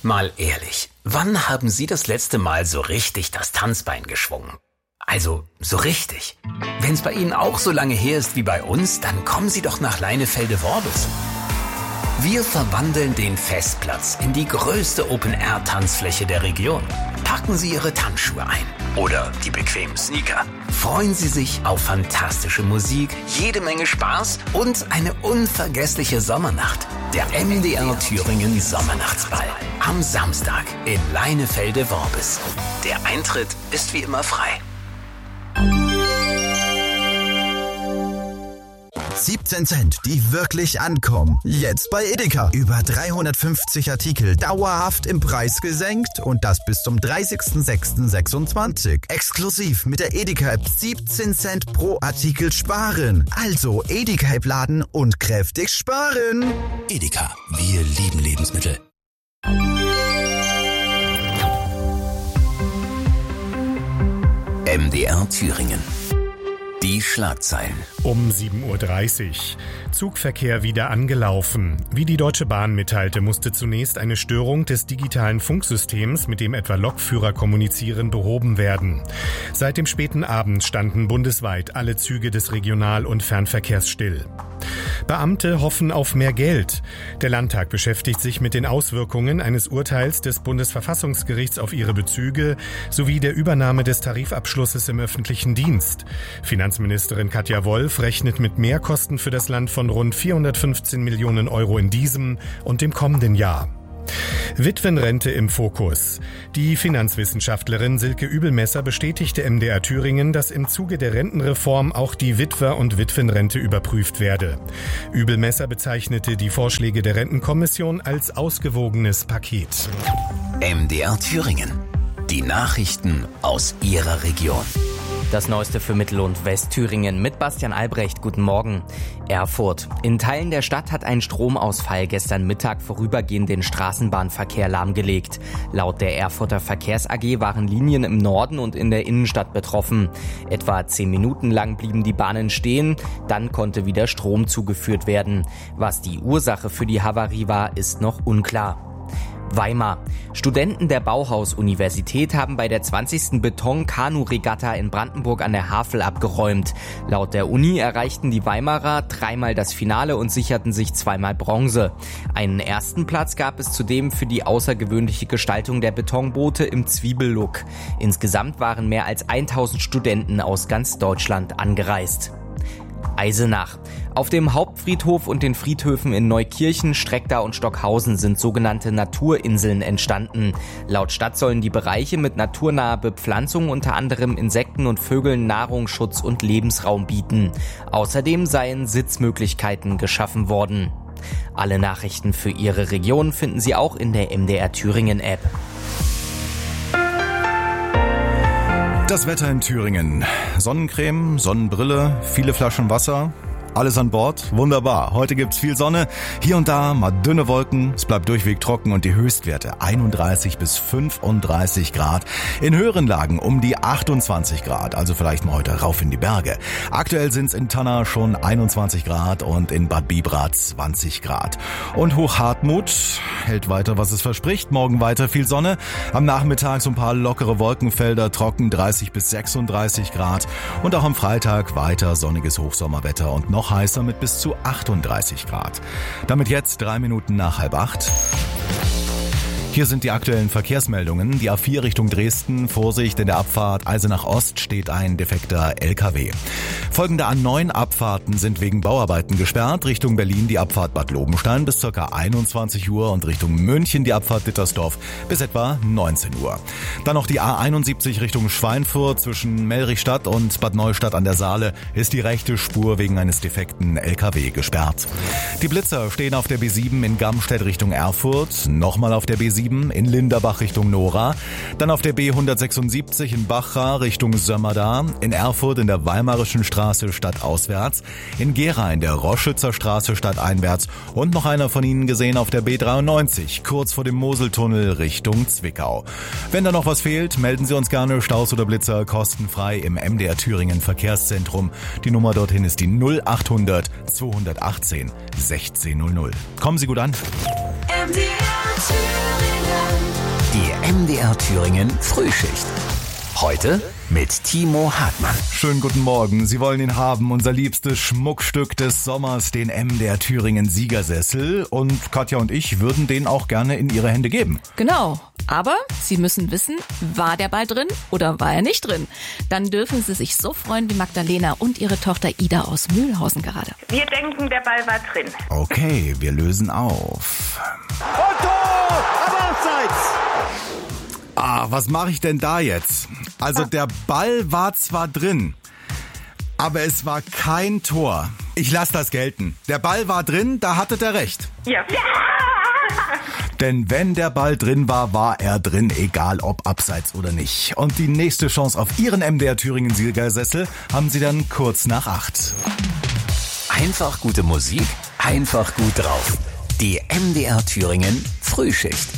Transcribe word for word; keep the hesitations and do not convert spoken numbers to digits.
Mal ehrlich, wann haben Sie das letzte Mal so richtig das Tanzbein geschwungen? Also, so richtig. Wenn es bei Ihnen auch so lange her ist wie bei uns, dann kommen Sie doch nach Leinefelde-Worbis. Wir verwandeln den Festplatz in die größte Open-Air-Tanzfläche der Region. Packen Sie Ihre Tanzschuhe ein oder die bequemen Sneaker. Freuen Sie sich auf fantastische Musik, jede Menge Spaß und eine unvergessliche Sommernacht. Der M D R Thüringen Sommernachtsball am Samstag in Leinefelde-Worbis. Der Eintritt ist wie immer frei. siebzehn Cent, die wirklich ankommen. Jetzt bei Edeka. Über dreihundertfünfzig Artikel dauerhaft im Preis gesenkt und das bis zum dreißigsten sechsten sechsundzwanzig. Exklusiv mit der Edeka-App siebzehn Cent pro Artikel sparen. Also Edeka-App laden und kräftig sparen. Edeka, wir lieben Lebensmittel. M D R Thüringen. Die Schlagzeilen. Um sieben Uhr dreißig. Zugverkehr wieder angelaufen. Wie die Deutsche Bahn mitteilte, musste zunächst eine Störung des digitalen Funksystems, mit dem etwa Lokführer kommunizieren, behoben werden. Seit dem späten Abend standen bundesweit alle Züge des Regional- und Fernverkehrs still. Beamte hoffen auf mehr Geld. Der Landtag beschäftigt sich mit den Auswirkungen eines Urteils des Bundesverfassungsgerichts auf ihre Bezüge sowie der Übernahme des Tarifabschlusses im öffentlichen Dienst. Finanzministerin Katja Wolf rechnet mit Mehrkosten für das Land von rund vierhundertfünfzehn Millionen Euro in diesem und dem kommenden Jahr. Witwenrente im Fokus. Die Finanzwissenschaftlerin Silke Übelmesser bestätigte M D R Thüringen, dass im Zuge der Rentenreform auch die Witwer- und Witwenrente überprüft werde. Übelmesser bezeichnete die Vorschläge der Rentenkommission als ausgewogenes Paket. M D R Thüringen. Die Nachrichten aus Ihrer Region. Das Neueste für Mittel- und Westthüringen mit Bastian Albrecht. Guten Morgen. Erfurt. In Teilen der Stadt hat ein Stromausfall gestern Mittag vorübergehend den Straßenbahnverkehr lahmgelegt. Laut der Erfurter Verkehrs A G waren Linien im Norden und in der Innenstadt betroffen. Etwa zehn Minuten lang blieben die Bahnen stehen, dann konnte wieder Strom zugeführt werden. Was die Ursache für die Havarie war, ist noch unklar. Weimar. Studenten der Bauhaus-Universität haben bei der zwanzigsten Beton-Kanu-Regatta in Brandenburg an der Havel abgeräumt. Laut der Uni erreichten die Weimarer dreimal das Finale und sicherten sich zweimal Bronze. Einen ersten Platz gab es zudem für die außergewöhnliche Gestaltung der Betonboote im Zwiebellook. Insgesamt waren mehr als tausend Studenten aus ganz Deutschland angereist. Eisenach. Auf dem Hauptfriedhof und den Friedhöfen in Neukirchen, Streckda und Stockhausen sind sogenannte Naturinseln entstanden. Laut Stadt sollen die Bereiche mit naturnaher Bepflanzung unter anderem Insekten und Vögeln Nahrung, Schutz und Lebensraum bieten. Außerdem seien Sitzmöglichkeiten geschaffen worden. Alle Nachrichten für Ihre Region finden Sie auch in der M D R Thüringen App. Das Wetter in Thüringen. Sonnencreme, Sonnenbrille, viele Flaschen Wasser. Alles an Bord, wunderbar. Heute gibt's viel Sonne, hier und da mal dünne Wolken, es bleibt durchweg trocken und die Höchstwerte einunddreißig bis fünfunddreißig Grad. In höheren Lagen um die achtundzwanzig Grad, also vielleicht mal heute rauf in die Berge. Aktuell sind's in Tanna schon einundzwanzig Grad und in Bad Biberach zwanzig Grad. Und Hochhartmut hält weiter, was es verspricht. Morgen weiter viel Sonne, am Nachmittag so ein paar lockere Wolkenfelder, trocken dreißig bis sechsunddreißig Grad. Und auch am Freitag weiter sonniges Hochsommerwetter und noch heißer mit bis zu achtunddreißig Grad. Damit jetzt drei Minuten nach halb acht. Hier sind die aktuellen Verkehrsmeldungen. Die A vier Richtung Dresden. Vorsicht, in der Abfahrt Eisenach Ost steht ein defekter L K W. Folgende A neun Abfahrten sind wegen Bauarbeiten gesperrt. Richtung Berlin die Abfahrt Bad Lobenstein bis ca. einundzwanzig Uhr und Richtung München die Abfahrt Dittersdorf bis etwa neunzehn Uhr. Dann noch die A einundsiebzig Richtung Schweinfurt. Zwischen Melrichstadt und Bad Neustadt an der Saale ist die rechte Spur wegen eines defekten L K W gesperrt. Die Blitzer stehen auf der B sieben in Gamstedt Richtung Erfurt. Nochmal auf der B sieben in Linderbach Richtung Nora, dann auf der B hundertsechsundsiebzig in Bachra Richtung Sömmerda, in Erfurt in der Weimarischen Straße stadtauswärts, in Gera in der Roschützer Straße stadteinwärts und noch einer von Ihnen gesehen auf der B dreiundneunzig, kurz vor dem Moseltunnel Richtung Zwickau. Wenn da noch was fehlt, melden Sie uns gerne, Staus oder Blitzer, kostenfrei im M D R Thüringen Verkehrszentrum. Die Nummer dorthin ist die null achthundert zweihundertachtzehn sechzehn null null. Kommen Sie gut an. M D R Thüringen. M D R Thüringen Frühschicht. Heute mit Timo Hartmann. Schönen guten Morgen. Sie wollen ihn haben, unser liebstes Schmuckstück des Sommers, den M D R Thüringen Siegersessel. Und Katja und ich würden den auch gerne in Ihre Hände geben. Genau. Aber Sie müssen wissen, war der Ball drin oder war er nicht drin? Dann dürfen Sie sich so freuen wie Magdalena und ihre Tochter Ida aus Mühlhausen gerade. Wir denken, der Ball war drin. Okay, wir lösen auf. Und Tor! Aber abseits! Ah, was mache ich denn da jetzt? Also der Ball war zwar drin, aber es war kein Tor. Ich lasse das gelten. Der Ball war drin, da hatte der recht. Ja. ja. Denn wenn der Ball drin war, war er drin, egal ob abseits oder nicht. Und die nächste Chance auf Ihren M D R Thüringen Siegersessel haben Sie dann kurz nach acht. Einfach gute Musik, einfach gut drauf. Die M D R Thüringen Frühschicht.